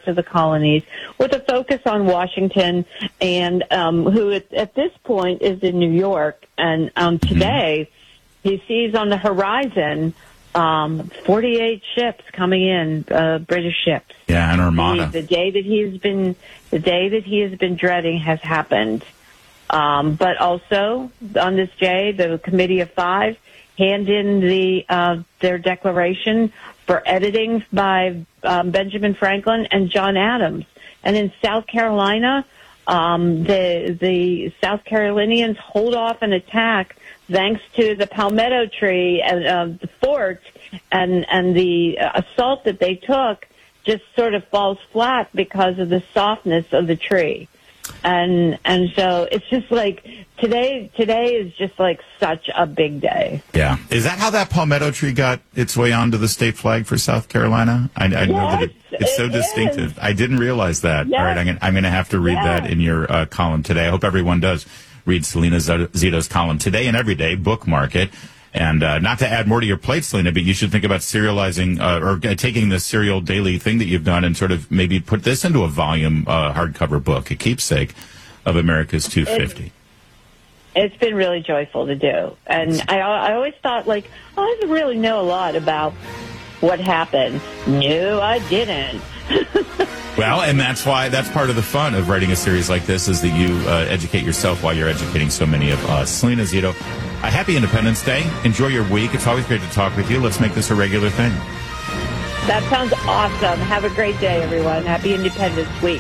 rest of the colonies, with a focus on Washington, and who at this point is in New York. And today, he sees on the horizon 48 ships coming in, British ships. Yeah, an armada. The day that he has been dreading has happened. But also on this day, the Committee of Five hand in their declaration for editing by Benjamin Franklin and John Adams. And in South Carolina, the South Carolinians hold off an attack thanks to the palmetto tree and the fort, and the assault that they took just sort of falls flat because of the softness of the tree. And so it's just like today is just like such a big day. Yeah. Is that how that palmetto tree got its way onto the state flag for South Carolina? I know that it's so distinctive. I didn't realize that. Yes. All right, I'm going to have to read that in your column today. I hope everyone does read Selena Zito's column today and every day. Bookmark it. And not to add more to your plate, Selena, but you should think about serializing or taking the serial daily thing that you've done and sort of maybe put this into a volume hardcover book, a keepsake of America's 250. It's been really joyful to do. And I always thought, like, I don't really know a lot about what happened. No, I didn't. Well, and that's part of the fun of writing a series like this is that you educate yourself while you're educating so many of us. Selena Zito, a happy Independence Day. Enjoy your week. It's always great to talk with you. Let's make this a regular thing. That sounds awesome. Have a great day, everyone. Happy Independence Week.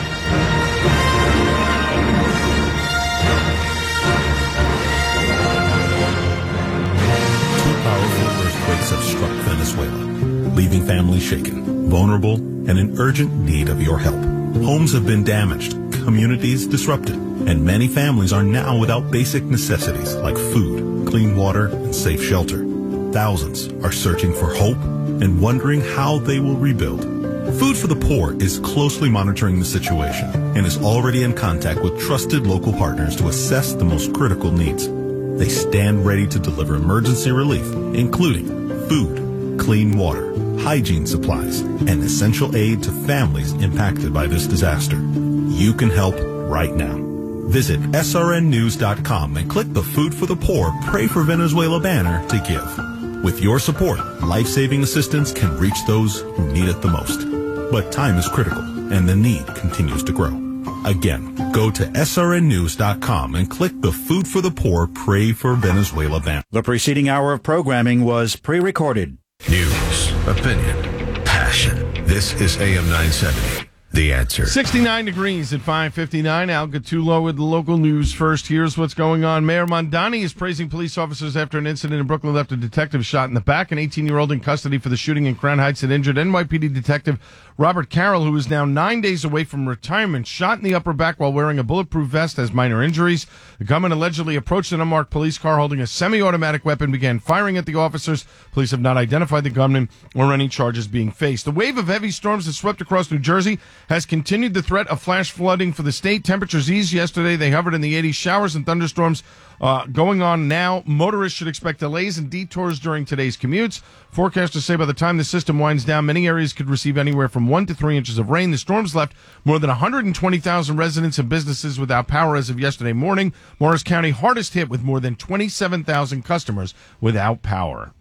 Two powerful earthquakes have struck Venezuela, leaving families shaken, vulnerable, and in urgent need of your help. Homes have been damaged, communities disrupted, and many families are now without basic necessities like food, clean water, and safe shelter. Thousands are searching for hope and wondering how they will rebuild. Food for the Poor is closely monitoring the situation and is already in contact with trusted local partners to assess the most critical needs. They stand ready to deliver emergency relief, including food, clean water, hygiene supplies, and essential aid to families impacted by this disaster. You can help right now. Visit srnnews.com and click the Food for the Poor Pray for Venezuela banner to give. With your support, life-saving assistance can reach those who need it the most. But time is critical, and the need continues to grow. Again, go to srnnews.com and click the Food for the Poor Pray for Venezuela banner. The preceding hour of programming was pre-recorded. News, opinion, passion. This is AM 970. The Answer. 69 degrees at 5:59. Al Gattullo with the local news first. Here's what's going on. Mayor Mondani is praising police officers after an incident in Brooklyn left a detective shot in the back. An 18-year-old in custody for the shooting in Crown Heights that injured NYPD detective Robert Carroll, who is now 9 days away from retirement, shot in the upper back while wearing a bulletproof vest, has minor injuries. The gunman allegedly approached an unmarked police car holding a semi-automatic weapon, began firing at the officers. Police have not identified the gunman or any charges being faced. The wave of heavy storms that swept across New Jersey has continued the threat of flash flooding for the state. Temperatures eased yesterday. They hovered in the 80s. Showers and thunderstorms going on now. Motorists should expect delays and detours during today's commutes. Forecasters say by the time the system winds down, many areas could receive anywhere from 1 to 3 inches of rain. The storms left more than 120,000 residents and businesses without power as of yesterday morning. Morris County hardest hit with more than 27,000 customers without power.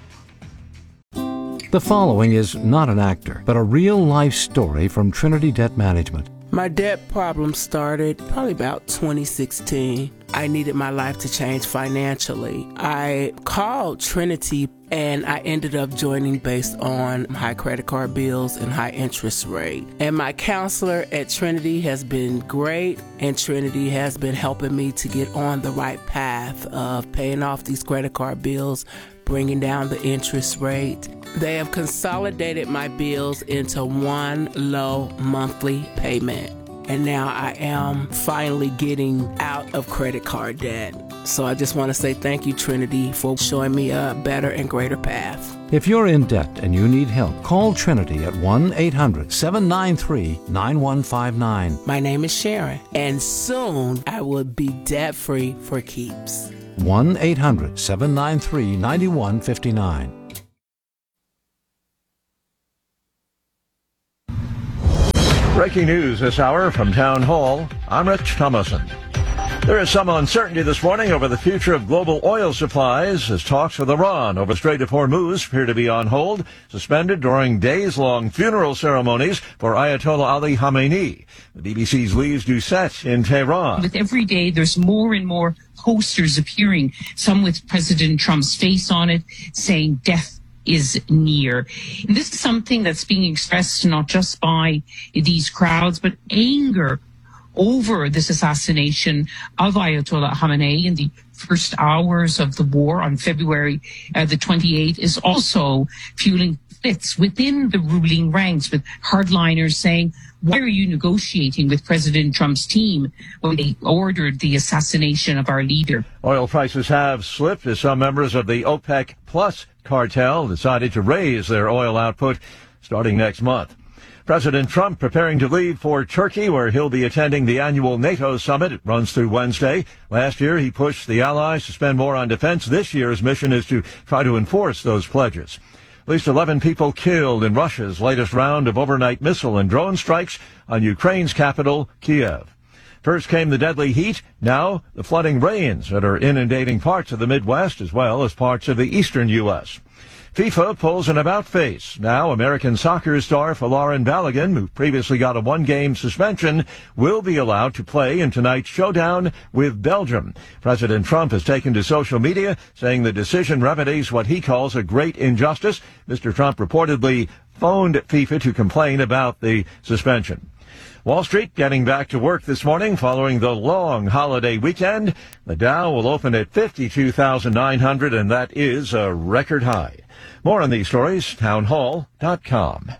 The following is not an actor, but a real-life story from Trinity Debt Management. My debt problem started probably about 2016. I needed my life to change financially. I called Trinity and I ended up joining based on high credit card bills and high interest rate. And my counselor at Trinity has been great, and Trinity has been helping me to get on the right path of paying off these credit card bills, bringing down the interest rate. They have consolidated my bills into one low monthly payment. And now I am finally getting out of credit card debt. So I just want to say thank you, Trinity, for showing me a better and greater path. If you're in debt and you need help, call Trinity at 1-800-793-9159. My name is Sharon, and soon I will be debt-free for keeps. 1-800-793-9159. Breaking news this hour from Town Hall. I'm Rich Thomason. There is some uncertainty this morning over the future of global oil supplies as talks with Iran over Strait of Hormuz appear to be on hold, suspended during days-long funeral ceremonies for Ayatollah Ali Khamenei. The BBC's Lise Doucette in Tehran. With every day, there's more and more posters appearing, some with President Trump's face on it, saying death is near. And this is something that's being expressed not just by these crowds, but anger over this assassination of Ayatollah Khamenei in the first hours of the war on February the 28th is also fueling splits within the ruling ranks, with hardliners saying, why are you negotiating with President Trump's team when they ordered the assassination of our leader? Oil prices have slipped as some members of the OPEC Plus cartel decided to raise their oil output starting next month. President Trump preparing to leave for Turkey, where he'll be attending the annual NATO summit. It runs through Wednesday. Last year, he pushed the allies to spend more on defense. This year's mission is to try to enforce those pledges. At least 11 people killed in Russia's latest round of overnight missile and drone strikes on Ukraine's capital, Kiev. First came the deadly heat. Now the flooding rains that are inundating parts of the Midwest as well as parts of the eastern U.S. FIFA pulls an about-face. Now American soccer star Folarin Balogun, who previously got a one-game suspension, will be allowed to play in tonight's showdown with Belgium. President Trump has taken to social media, saying the decision remedies what he calls a great injustice. Mr. Trump reportedly phoned FIFA to complain about the suspension. Wall Street getting back to work this morning following the long holiday weekend. The Dow will open at 52,900, and that is a record high. More on these stories, townhall.com.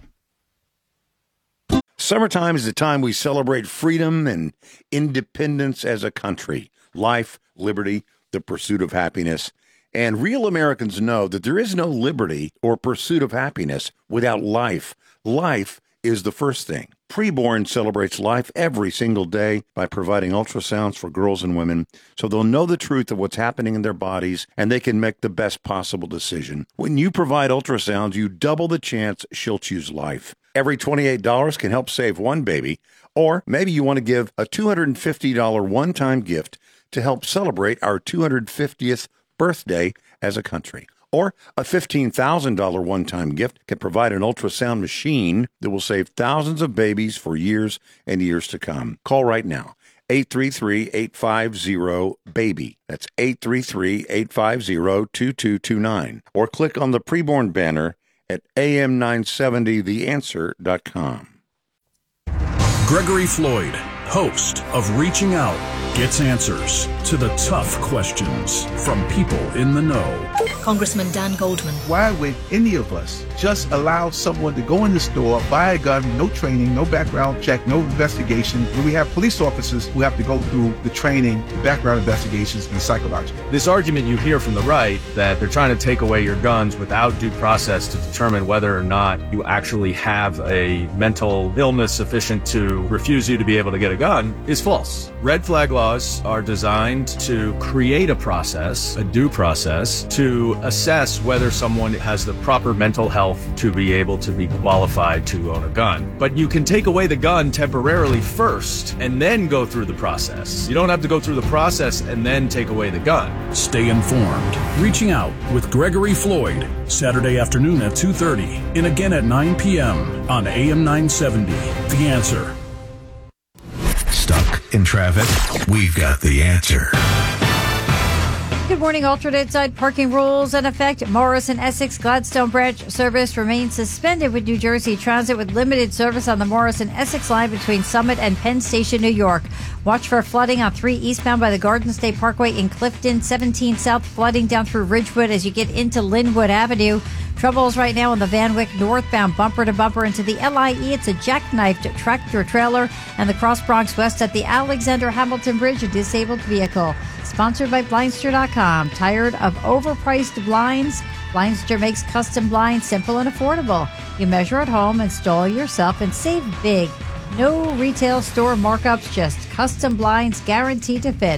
Summertime is the time we celebrate freedom and independence as a country. Life, liberty, the pursuit of happiness. And real Americans know that there is no liberty or pursuit of happiness without life. Life is the first thing. Preborn celebrates life every single day by providing ultrasounds for girls and women so they'll know the truth of what's happening in their bodies and they can make the best possible decision. When you provide ultrasounds, you double the chance she'll choose life. Every $28 can help save one baby, or maybe you want to give a $250 one-time gift to help celebrate our 250th birthday as a country. Or a $15,000 one-time gift can provide an ultrasound machine that will save thousands of babies for years and years to come. Call right now, 833-850-BABY. That's 833-850-2229. Or click on the preborn banner at am970theanswer.com. Gregory Floyd, host of Reaching Out, gets answers to the tough questions from people in the know. Congressman Dan Goldman. Why would any of us just allow someone to go in the store, buy a gun, no training, no background check, no investigation, when we have police officers who have to go through the training, the background investigations, and the psychological? This argument you hear from the right that they're trying to take away your guns without due process to determine whether or not you actually have a mental illness sufficient to refuse you to be able to get a gun is false. Red flag laws are designed to create a process, a due process, to assess whether someone has the proper mental health to be able to be qualified to own a gun. But you can take away the gun temporarily first and then go through the process. You don't have to go through the process and then take away the gun. Stay informed. Reaching Out with Gregory Floyd, Saturday afternoon at 2:30 and again at 9 p.m. on AM 970. The Answer. Stuck in traffic? We've got the answer. Good morning. Alternate side parking rules in effect. Morris and Essex Gladstone branch service remains suspended with New Jersey Transit with limited service on the Morris and Essex line between Summit and Penn Station, New York. Watch for flooding on 3 eastbound by the Garden State Parkway in Clifton, 17 south flooding down through Ridgewood as you get into Linwood Avenue. Troubles right now on the Van Wyck northbound bumper to bumper into the LIE. It's a jackknifed tractor trailer and the Cross Bronx West at the Alexander Hamilton Bridge, a disabled vehicle. Sponsored by Blindster.com. Tired of overpriced blinds? Blindster makes custom blinds simple and affordable. You measure at home, install yourself, and save big. No retail store markups, just custom blinds guaranteed to fit.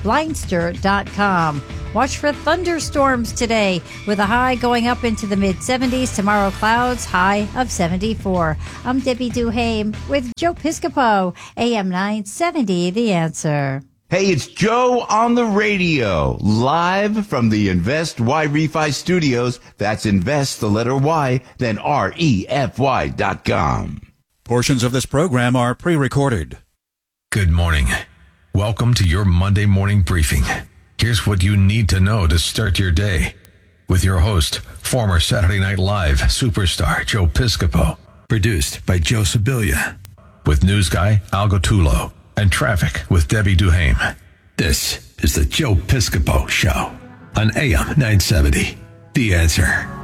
Blindster.com. Watch for thunderstorms today with a high going up into the mid-70s. Tomorrow, clouds, high of 74. I'm Debbie Duhame with Joe Piscopo, AM 970, The Answer. Hey, it's Joe on the radio, live from the Invest Y Refi Studios. That's invest, the letter Y, then REFY.com. Portions of this program are pre-recorded. Good morning. Welcome to your Monday morning briefing. Here's what you need to know to start your day. With your host, former Saturday Night Live superstar Joe Piscopo. Produced by Joe Sibilia. With news guy Al Gottulo. And traffic with Debbie Duhame. This is the Joe Piscopo Show on AM 970. The Answer.